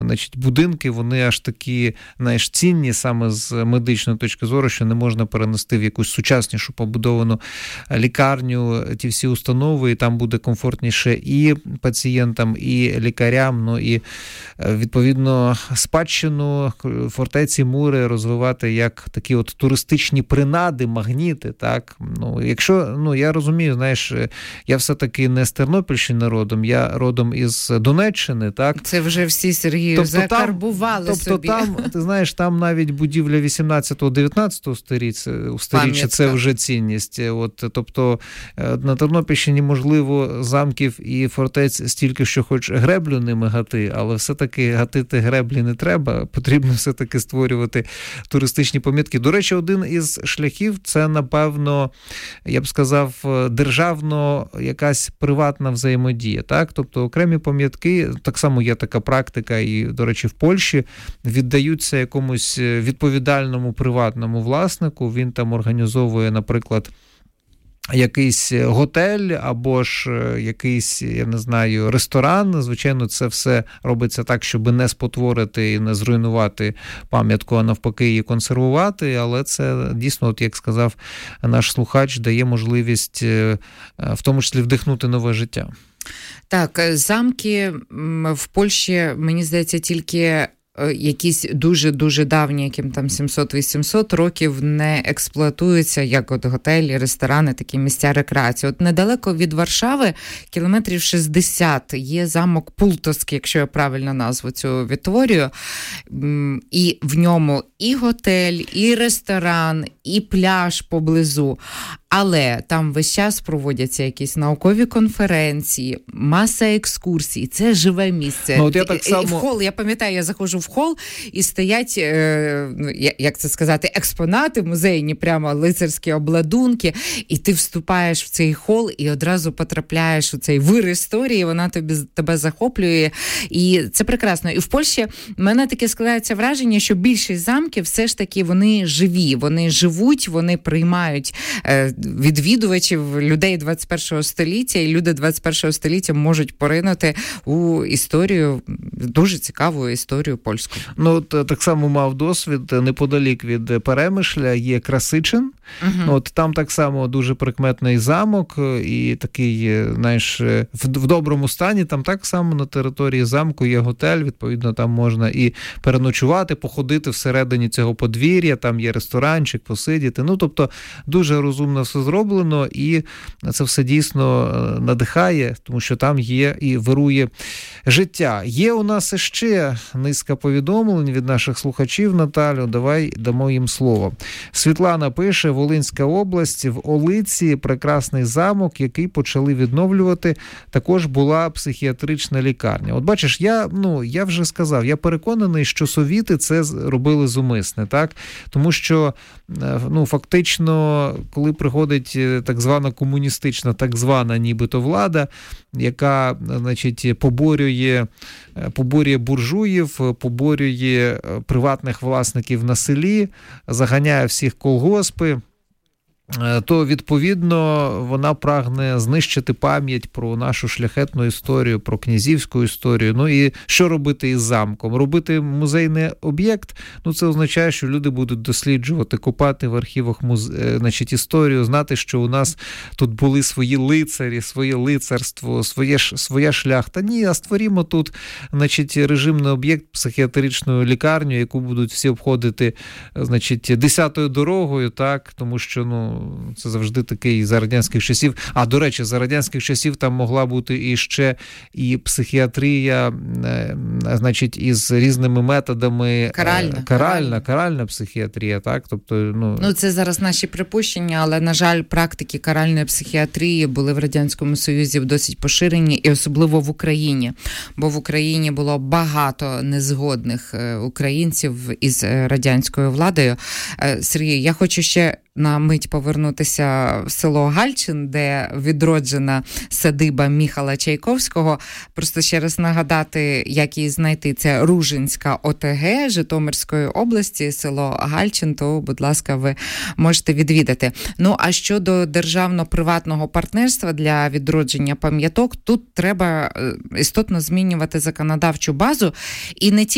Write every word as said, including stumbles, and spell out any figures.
значить, будинки, вони аж такі, знаєш, цінні саме з медичної точки зору, що не можна перенести в якусь сучаснішу побудовану лікарню, ті всі установи, і там буде комфортніше і пацієнтам, і лікарям, ну і відповідно спадщину фортеці Мури розвивати як такі от туристичні принади, магніти, так. Ну, якщо, ну, я розумію, знаєш, я все-таки не з Тернопільщини родом, я родом із Донеччини, так. Це вже всі, Сергію, тобто закарбували там, собі. Тобто там, ти знаєш, там навіть будівля вісімнадцятого-дев'ятнадцятого сторіччя, це вже цінність. От, тобто на Тернопільщині, можливо, замків і фортець стільки, що хоч греблю ними гати, але все-таки гатити греблі не треба, потрібно все-таки створювати туристичні помітки. До речі, один із шляхів – це, напевно, я б сказав, державно якась приватна взаємодія, так? Тобто окремі пам'ятки, так само є така практика, і, до речі, в Польщі, віддаються якомусь відповідальному приватному власнику, він там організовує, наприклад, якийсь готель або ж якийсь, я не знаю, ресторан. Звичайно, це все робиться так, щоб не спотворити і не зруйнувати пам'ятку, а навпаки її консервувати, але це дійсно, от як сказав наш слухач, дає можливість в тому числі вдихнути нове життя. Так, замки в Польщі, мені здається, тільки якісь дуже-дуже давні, яким там сімсот-вісімсот років, не експлуатуються як от готелі, ресторани, такі місця рекреації. От недалеко від Варшави, кілометрів шістдесят, є замок Пултовський, якщо я правильно назву цю відтворюю, і в ньому і готель, і ресторан, і пляж поблизу. Але там весь час проводяться якісь наукові конференції, маса екскурсій, це живе місце. Ну, от я так само... В хол, я пам'ятаю, я заходжу в хол, і стоять, е, як це сказати, експонати музейні, прямо лицарські обладунки, і ти вступаєш в цей хол і одразу потрапляєш у цей вир історії, вона тобі, тебе захоплює, і це прекрасно. І в Польщі в мене таке складається враження, що більшість замків все ж таки вони живі, вони живуть, вони приймають е, відвідувачів, людей двадцять першого століття, і люди двадцять першого століття можуть поринути у історію, дуже цікаву історію польську. Ну, так само мав досвід, неподалік від Перемишля є Красичин. Uh-huh. От там так само дуже прикметний замок і такий, знаєш, в, в доброму стані. Там так само на території замку є готель, відповідно, там можна і переночувати, походити всередині цього подвір'я, там є ресторанчик, посидіти. Ну, тобто, дуже розумно все зроблено, і це все дійсно надихає, тому що там є і вирує життя. Є у нас ще низка повідомлень від наших слухачів, Наталю, давай дамо їм слово. Світлана пише: Волинська область, в Олиці прекрасний замок, який почали відновлювати, також була психіатрична лікарня. От бачиш, я, ну, я вже сказав, я переконаний, що совіти це робили зумисне, так? Тому що, ну, фактично, коли приходить так звана комуністична, так звана нібито влада, яка, значить, поборює, поборює буржуїв, поборює приватних власників на селі, заганяє всіх колгоспи, то, відповідно, вона прагне знищити пам'ять про нашу шляхетну історію, про князівську історію. Ну і що робити із замком? Робити музейний об'єкт? Ну, це означає, що люди будуть досліджувати, копати в архівах музе... значить, історію, знати, що у нас тут були свої лицарі, своє лицарство, своє, своя шляхта. Ні, а створімо тут, значить, режимний об'єкт, психіатричну лікарню, яку будуть всі обходити, значить, десятою дорогою, так, тому що, ну, це завжди такий за радянських часів. А, до речі, за радянських часів там могла бути і ще і психіатрія, значить, із різними методами. Каральна. Каральна, каральна психіатрія, так? Тобто, ну... ну, це зараз наші припущення, але, на жаль, практики каральної психіатрії були в Радянському Союзі досить поширені, і особливо в Україні. Бо в Україні було багато незгодних українців із радянською владою. Сергій, я хочу ще на мить повернутися в село Гальчин, де відроджена садиба Міхала Чайковського. Просто ще раз нагадати, як її знайти. Це Ружинська ОТГ Житомирської області, село Гальчин, то, будь ласка, ви можете відвідати. Ну, а щодо державно-приватного партнерства для відродження пам'яток, тут треба істотно змінювати законодавчу базу, і не тільки